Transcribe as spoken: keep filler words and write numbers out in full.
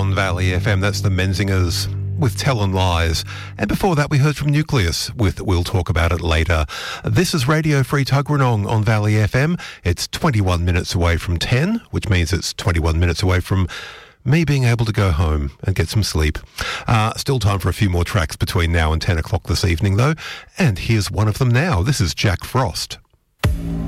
on Valley F M. That's the Menzingers with Tellin' Lies. And before that, we heard from Nucleus with We'll Talk About It Later. This is Radio Free Tuggeranong on Valley F M. It's twenty-one minutes away from ten, which means it's twenty-one minutes away from me being able to go home and get some sleep. Uh, still time for a few more tracks between now and ten o'clock this evening, though. And here's one of them now. This is Jack Frost.